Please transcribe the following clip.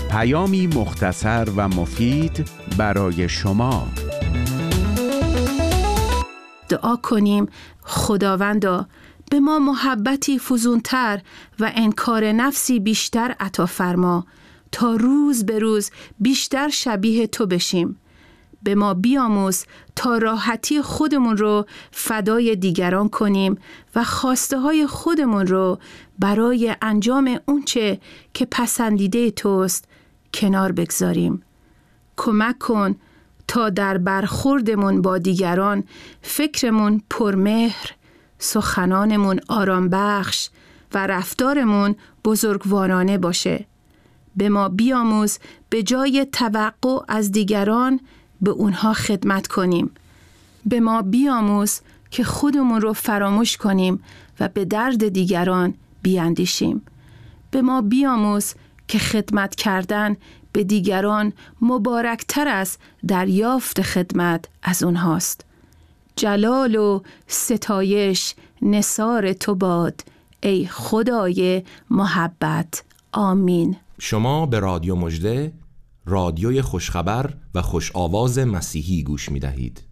پیامی مختصر و مفید برای شما. دعا کنیم خداوندا به ما محبتی فزونتر و انکار نفسی بیشتر عطا فرما تا روز به روز بیشتر شبیه تو بشیم. به ما بیاموز تا راحتی خودمون رو فدای دیگران کنیم و خواسته های خودمون رو برای انجام اونچه که پسندیده توست کنار بگذاریم. کمک کن تا در برخوردمون با دیگران فکرمون پرمهر، سخنانمون آرام بخش و رفتارمون بزرگوارانه باشه. به ما بیاموز به جای توقع از دیگران به اونها خدمت کنیم. به ما بیاموز که خودمون رو فراموش کنیم و به درد دیگران بیاندیشیم. به ما بیاموز که خدمت کردن به دیگران مبارکتر از دریافت خدمت از اونهاست. جلال و ستایش نثار تو باد ای خدای محبت. آمین. شما به رادیو مژده، رادیوی خوشخبر و خوش آواز مسیحی گوش می دهید.